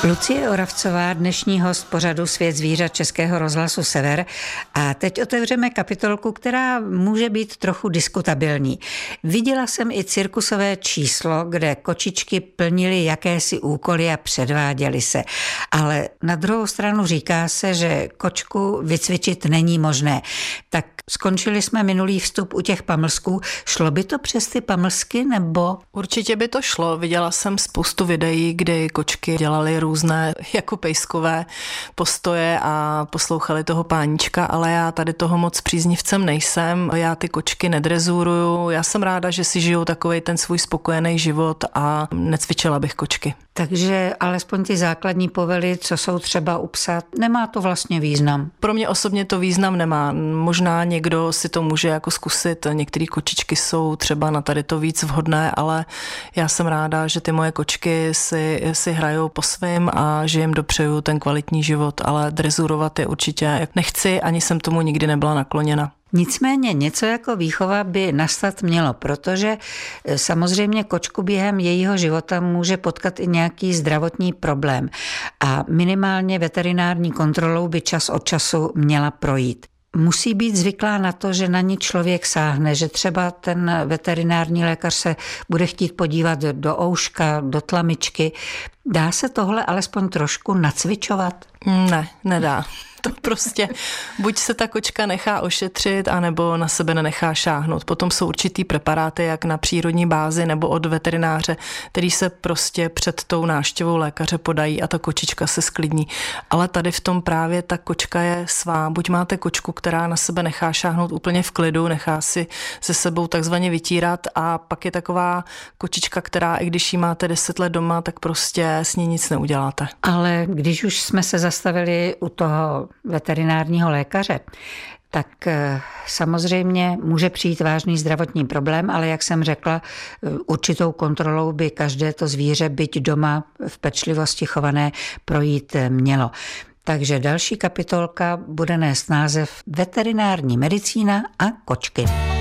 Lucie Oravcová, dnešní host pořadu Svět zvířat Českého rozhlasu Sever. A teď otevřeme kapitolku, která může být trochu diskutabilní. Viděla jsem i cirkusové číslo, kde kočičky plnily jakési úkoly a předváděly se. Ale na druhou stranu říká se, že kočku vycvičit není možné. Tak skončili jsme minulý vstup u těch pamlsků. Šlo by to přes ty pamlsky nebo? Určitě by to šlo. Viděla jsem spoustu videí, kdy kočky dělaly různé jako pejskové postoje a poslouchali toho páníčka, ale já tady toho moc příznivcem nejsem. Já ty kočky nedrezuruju. Já jsem ráda, že si žijou takovej ten svůj spokojený život a necvičila bych kočky. Takže alespoň ty základní povely, co jsou třeba u psa, nemá to vlastně význam. Pro mě osobně to význam nemá. Možná někdo si to může jako zkusit. Některé kočičky jsou třeba na tady to víc vhodné, ale já jsem ráda, že ty moje kočky si hrajou po svým a že jim dopřeju ten kvalitní život, ale drezurovat je určitě nechci, ani jsem tomu nikdy nebyla nakloněna. Nicméně něco jako výchova by nastat mělo, protože samozřejmě kočku během jejího života může potkat i nějaký zdravotní problém a minimálně veterinární kontrolou by čas od času měla projít. Musí být zvyklá na to, že na ní člověk sáhne, že třeba ten veterinární lékař se bude chtít podívat do ouška, do tlamičky. Dá se tohle alespoň trošku nacvičovat? Ne, nedá. To prostě buď se ta kočka nechá ošetřit, anebo na sebe nenechá šáhnout. Potom jsou určitý preparáty, jak na přírodní bázi nebo od veterináře, který se prostě před tou návštěvou lékaře podají a ta kočička se sklidní. Ale tady v tom právě ta kočka je svá. Buď máte kočku, která na sebe nechá šáhnout úplně v klidu, nechá si se sebou takzvaně vytírat, a pak je taková kočička, která, i když jí máte 10 let doma, tak prostě s ní nic neuděláte. Ale když už jsme se zastavili u toho veterinárního lékaře, tak samozřejmě může přijít vážný zdravotní problém, ale jak jsem řekla, určitou kontrolou by každé to zvíře, byť doma v pečlivosti chované, projít mělo. Takže další kapitolka bude nést název Veterinární medicína a kočky.